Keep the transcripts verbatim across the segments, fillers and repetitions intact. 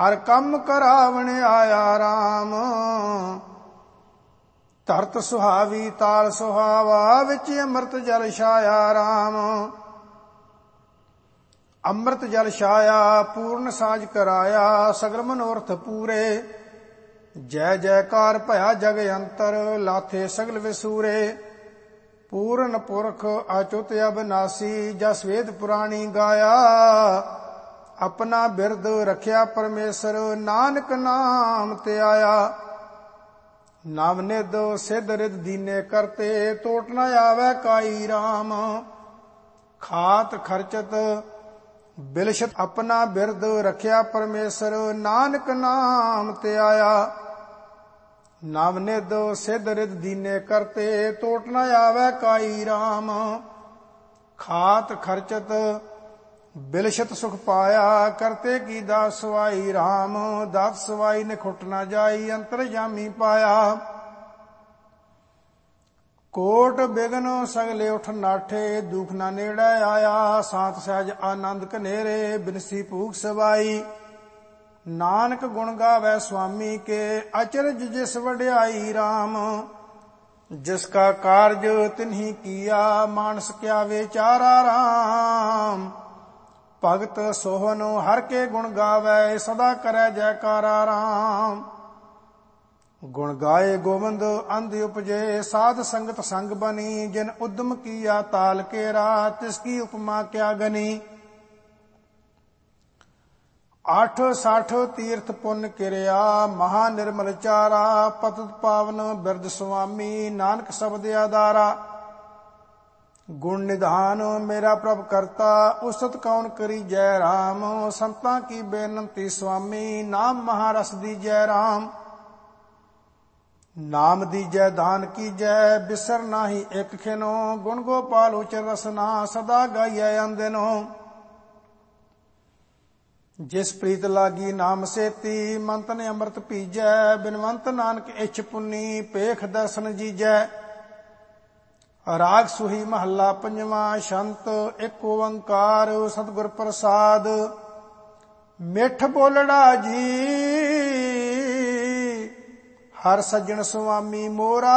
ਹਰ ਕੰਮ ਕਰਾਵਣ ਆਇਆ ਰਾਮ। ਧਰਤ ਸੁਹਾਵੀ ਤਾਲ ਸੁਹਾਵਾ, ਵਿੱਚ ਅੰਮ੍ਰਿਤ ਜਲ ਛਾਇਆ ਰਾਮ। ਅੰਮ੍ਰਿਤ ਜਲ ਛਾਇਆ ਪੂਰਨ ਸਾਜ ਕਰਾਇਆ, ਸਗਲ ਮਨੋਰਥ ਪੂਰੇ। ਜੈ ਜੈਕਾਰ ਭਇਆ ਜਗ ਅੰਤਰ, ਲਾਥੇ ਸਗਲ ਵਿਸੂਰੇ। ਪੂਰਨ ਪੁਰਖ ਅਚੁੱਤ ਅਬਨਾਸੀ, ਜਸ ਵੇਦ ਪੁਰਾਣੀ ਗਾਇਆ। ਆਪਣਾ ਬਿਰਦ ਰਖਿਆ ਪਰਮੇਸ਼ਰ, ਨਾਨਕ ਨਾਮ ਤੇ ਆਇਆ। ਨਵ ਨਿਧ ਸਿਧ ਰਿਧ ਦੀਨੇ ਕਰਤੇ, ਟੋਟ ਨ ਆਵੈ ਕਾਈ ਰਾਮ। ਖਾਤ ਖਰਚਤ ਬਿਲਸ਼ਤ ਆਪਣਾ ਬਿਰਦ ਰਖਿਆ ਪਰਮੇਸ਼ਰ, ਨਾਨਕ ਨਾਮ ਤੇ ਆਇਆ। ਨਵ ਨਿਧ ਸਿਧ ਰਿਧ ਦੀਨੇ ਕਰਤੇ, ਟੋਟ ਨ ਆਵੈ ਕਾਈ ਰਾਮ। ਖਾਤ ਖਰਚਤ ਬਿਲਸ਼ਤ ਸੁਖ ਪਾਇਆ, ਕਰਤੇ ਕੀ ਦਾਸ ਸਵਾਈ ਰਾਮ। ਦਾਸ ਸਵਾਈ ਨੇ ਖੁੱਟ ਨਾ ਜਾਈ, ਅੰਤਰਜਾਮੀ ਪਾਇਆ। ਕੋਟ ਬਿਗਨ ਸਗਲੇ ਉਠ ਨਾਠੇ, ਦੁਖ ਨਾ ਨੇੜੇ ਆਇਆ। ਸਾਤ ਸਹਿਜ ਆਨੰਦ ਕਨੇਰੇ, ਬਿਨਸੀ ਭੂਖ ਸਵਾਈ। ਨਾਨਕ ਗੁਣ ਗਾਵੈ ਸੁਆਮੀ ਕੇ, ਅਚਰਜ ਜਿਸ ਵਡਿਆਈ ਰਾਮ। ਜਿਸ ਕਾ ਕਾਰਜ ਤਿਨਹੀ ਕੀਆ, ਮਾਨਸ ਕਿਆ ਵਿਚਾਰਾ ਰਾਮ। ਭਗਤ ਸੋਹਨ ਹਰ ਕੇ ਗੁਣ ਗਾਵੈ, ਸਦਾ ਕਰੈ ਜੈਕਾਰਾ ਰਾਮ। ਗੁਣ ਗਾਏ ਗੋਬਿੰਦ ਅੰਧ ਉਪਜੇ, ਸਾਧ ਸੰਗਤ ਸੰਗ ਬਨੀ। ਜਿਨ ਉਦਮ ਕੀਆ ਤਾਲ ਕੇਰਾ, ਤਿਸ ਕੀ ਉਪਮਾ ਕਿਆ ਗਨੀ। ਅੱਠ ਸੱਠ ਤੀਰਥ ਪੁੰਨ ਕਿਰਿਆ, ਮਹਾ ਨਿਰਮਲ ਚਾਰਾ। ਪਤਿਤ ਪਾਵਨ ਬਿਰਦ ਸੁਆਮੀ, ਨਾਨਕ ਸ਼ਬਦ ਆਧਾਰਾ। ਗੁਣ ਨਿਧਾਨ ਮੇਰਾ ਪ੍ਰਭ ਕਰਤਾ, ਉਸਤ ਕੌਣ ਕਰੀ ਜੈ ਰਾਮ। ਸੰਤਾਂ ਕੀ ਬੇਨੰਤੀ ਸੁਆਮੀ, ਨਾਮ ਮਹਾਰਸ ਦੀ ਜੈ ਰਾਮ। ਨਾਮ ਦੀ ਜੈ ਦਾਨ ਕੀ ਜੈ, ਬਿਸਰ ਨਾਹੀ ਇੱਕ ਖਿਨੋ। ਗੁਣ ਗੋਪਾਲ ਉਚਰ ਰਸਨਾ, ਸਦਾ ਗਾਈਐ ਅੰਦਿਨੋ। ਜਿਸ ਪ੍ਰੀਤ ਲਾਗੀ ਨਾਮ ਸੇਤੀ, ਮੰਤ ਨੇ ਅੰਮ੍ਰਿਤ ਪੀਜੈ। ਬਿਨਵੰਤ ਨਾਨਕ ਇੱਛ ਪੁੰਨੀ, ਪੇਖ ਦਰਸ਼ਨ ਜੀਜੈ। ਰਾਗ ਸੁਹੀ ਮਹੱਲਾ ਪੰਜਵਾਂ। ਸ਼ੰਤ ਇੱਕ ਓੰਕਾਰ ਸਤਿਗੁਰ ਪ੍ਰਸਾਦ। ਮਿੱਠ ਬੋਲੜਾ ਜੀ ਹਰ ਸੱਜਣ ਸੁਆਮੀ ਮੋਰਾ।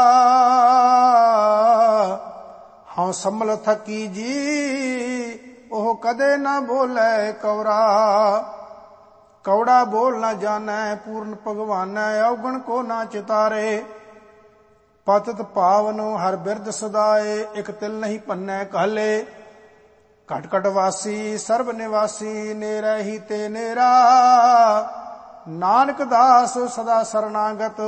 ਹਉ ਸੰਭਲ ਥਕੀ ਜੀ, ਉਹ ਕਦੇ ਨਾ ਬੋਲੇ ਕੌਰਾ। ਕੌੜਾ ਬੋਲ ਨਾ ਜਾਣੈ, ਪੂਰਨ ਭਗਵਾਨੈ। ਔਗਣ ਕੋ ਨਾ ਚਿਤਾਰੇ, ਪਤਿਤ ਪਾਵਨ ਹਰ ਬਿਰਦ ਸਦਾਏ। ਇਕ ਤਿਲ ਨਹੀਂ ਭੰਨੈ ਕਾਲੇ, ਘਟ ਘਟ ਵਾਸੀ ਸਰਬ ਨਿਵਾਸੀ। ਨੇਰੇ ਹੀ ਤੇ ਨੇਰਾ, ਨਾਨਕ ਦਾਸ ਸਦਾ ਸਰਨਾਗਤ।